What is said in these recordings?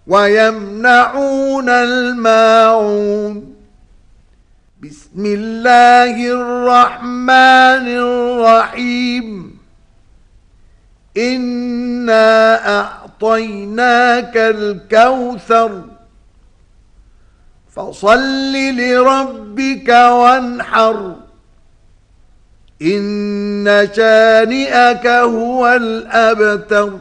ويمنعون الماعون. بسم الله الرحمن الرحيم. إنا أعطيناك الكوثر فصل لربك وانحر إن شانئك هو الأبتر.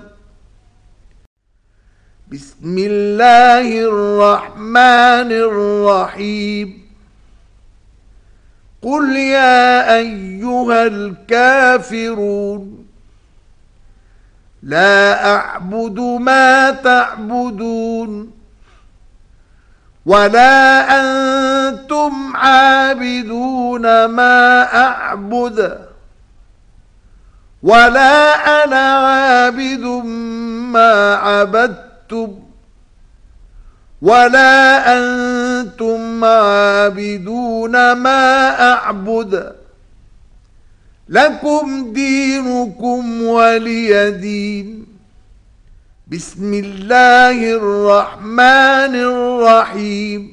بسم الله الرحمن الرحيم. قل يا أيها الكافرون لا أعبد ما تعبدون ولا أنتم عابدون ما أعبد ولا أنا عابد ما عبدتم ولا أنتم عابدون ما أعبد لكم دينكم ولي دين. بسم الله الرحمن الرحيم.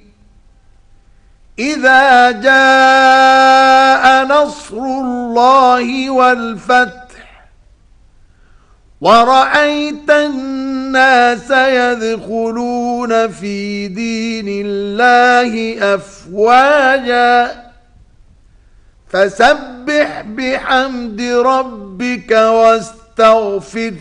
إذا جاء نصر الله والفتح ورأيت الناس يدخلون في دين الله أفواجا فسبح بحمد ربك واستغفر